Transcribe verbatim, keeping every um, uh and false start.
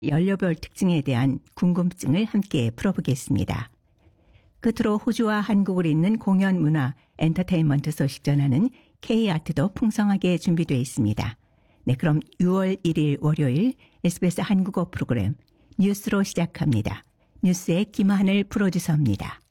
연료별 특징에 대한 궁금증을 함께 풀어보겠습니다. 끝으로 호주와 한국을 잇는 공연 문화, 엔터테인먼트 소식 전하는 K아트도 풍성하게 준비되어 있습니다. 네, 그럼 유월 일일 월요일 에스비에스 한국어 프로그램 뉴스로 시작합니다. 뉴스의 김하늘 프로듀서입니다.